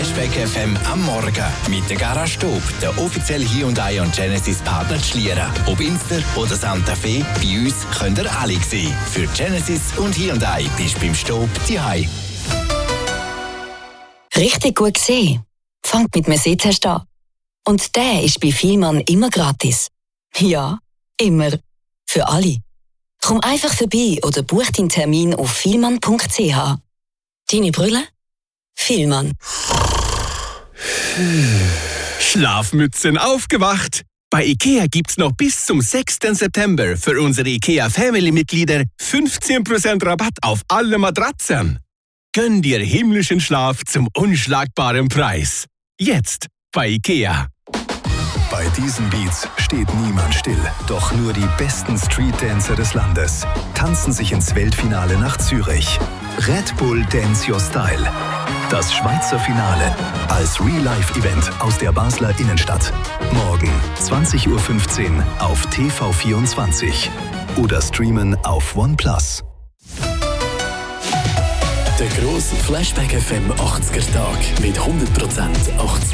Flashback FM am Morgen mit der Garage Stub, der offizielle Hyundai und Genesis Partner zu Schlieren. Ob Inster oder Santa Fe, bei uns könnt ihr alle sehen. Für Genesis und Hyundai bist du beim Stub daheim. Richtig gut gesehen. Fangt mit einem Sitztest an. Und der ist bei Vielmann immer gratis. Ja, immer. Für alle. Komm einfach vorbei oder buch deinen Termin auf vielmann.ch. Deine Brille? Vielmann. Schlafmützen aufgewacht! Bei IKEA gibt's noch bis zum 6. September für unsere IKEA Family-Mitglieder 15% Rabatt auf alle Matratzen. Gönn dir himmlischen Schlaf zum unschlagbaren Preis. Jetzt bei IKEA. Bei diesen Beats steht niemand still. Doch nur die besten Street-Dancer des Landes tanzen sich ins Weltfinale nach Zürich. Red Bull Dance Your Style. Das Schweizer Finale als Real-Life-Event aus der Basler Innenstadt. Morgen 20:15 Uhr auf TV24 oder streamen auf OnePlus. Der grosse Flashback FM 80er Tag mit 100% 80